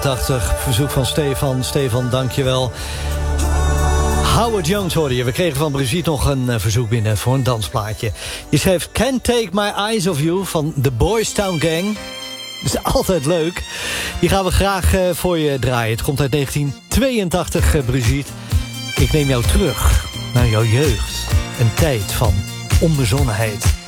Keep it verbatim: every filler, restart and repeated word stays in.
tachtig, verzoek van Stefan. Stefan, dankjewel. Howard Jones hoorde je. We kregen van Brigitte nog een uh, verzoek binnen voor een dansplaatje. Je schreef Can't Take My Eyes Off You van The Boys Town Gang. Dat is altijd leuk. Die gaan we graag uh, voor je draaien. Het komt uit negentien tweeëntachtig, uh, Brigitte. Ik neem jou terug naar jouw jeugd. Een tijd van onbezonnenheid.